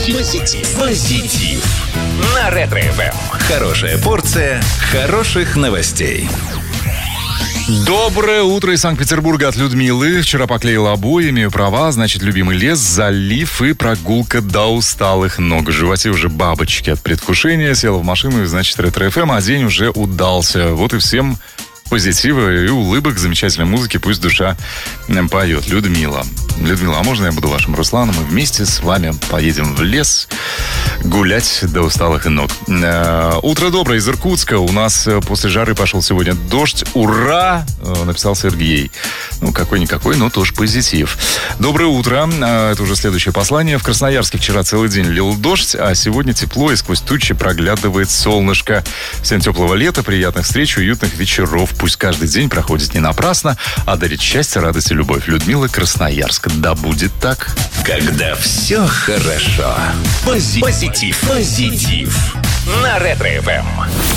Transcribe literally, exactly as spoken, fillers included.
Позитив. Позитив. На Ретро-эф эм. Хорошая порция хороших новостей. Доброе утро из Санкт-Петербурга от Людмилы. Вчера поклеила обои, имею права, значит, любимый лес, залив и прогулка до усталых ног. В животе уже бабочки от предвкушения. Села в машину и, значит, Ретро-эф эм, а день уже удался. Вот и всем позитива и улыбок, замечательной музыки, пусть душа поет. Людмила. Людмила, а можно я буду вашим Русланом? Мы вместе с вами поедем в лес гулять до усталых ног. Утро доброе из Иркутска. У нас после жары пошел сегодня дождь. Ура! Написал Сергей. Ну, какой-никакой, но тоже позитив. Доброе утро. Это уже следующее послание. В Красноярске вчера целый день лил дождь, а сегодня тепло и сквозь тучи проглядывает солнышко. Всем теплого лета, приятных встреч, уютных вечеров. Пусть каждый день проходит не напрасно, а дарит счастье, радость и любовь. Людмила, Красноярск. Да будет так. Когда все хорошо. Пози- Позитив. Позитив. На Ретро-эф эм.